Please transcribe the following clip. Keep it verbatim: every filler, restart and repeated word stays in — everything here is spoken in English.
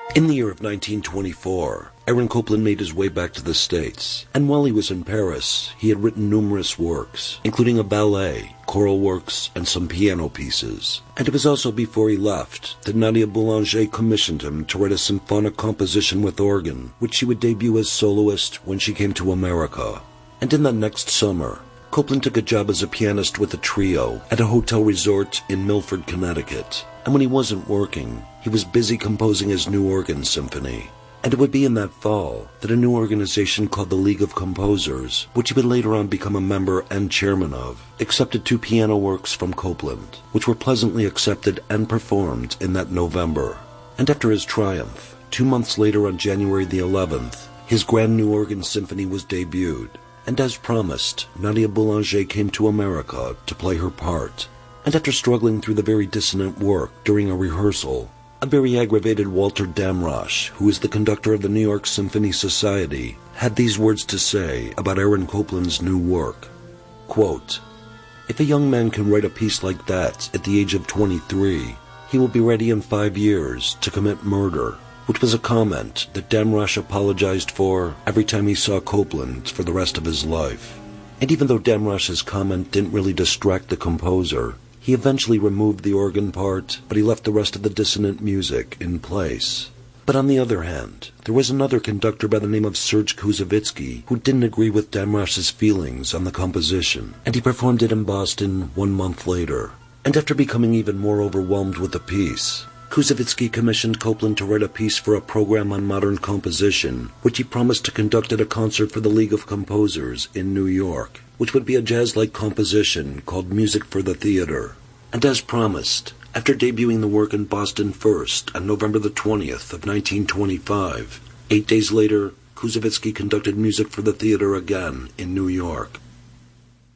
In the year of nineteen twenty-four, Aaron Copland made his way back to the States, and while he was in Paris, he had written numerous works, including a ballet, choral works, and some piano pieces. And it was also before he left that Nadia Boulanger commissioned him to write a symphonic composition with organ, which she would debut as soloist when she came to America. And in that next summer, Copland took a job as a pianist with a trio at a hotel resort in Milford, Connecticut. And when he wasn't working, he was busy composing his new organ symphony. And it would be in that fall that a new organization called the League of Composers, which he would later on become a member and chairman of, accepted two piano works from Copland, which were pleasantly accepted and performed in that November. And after his triumph, two months later on January the eleventh, his grand new organ symphony was debuted. And as promised, Nadia Boulanger came to America to play her part. And after struggling through the very dissonant work during a rehearsal, a very aggravated Walter Damrosch, who is the conductor of the New York Symphony Society, had these words to say about Aaron Copland's new work. Quote, "If a young man can write a piece like that at the age of twenty-three, he will be ready in five years to commit murder," which was a comment that Damrosch apologized for every time he saw Copland for the rest of his life. And even though Damrosch's comment didn't really distract the composer, he eventually removed the organ part, but he left the rest of the dissonant music in place. But on the other hand, there was another conductor by the name of Serge Koussevitzky who didn't agree with Damrosch's feelings on the composition, and he performed it in Boston one month later. And after becoming even more overwhelmed with the piece, Koussevitzky commissioned Copland to write a piece for a program on modern composition, which he promised to conduct at a concert for the League of Composers in New York, which would be a jazz-like composition called Music for the Theater. And as promised, after debuting the work in Boston first on November the twentieth of nineteen twenty-five, eight days later, Koussevitzky conducted Music for the Theater again in New York.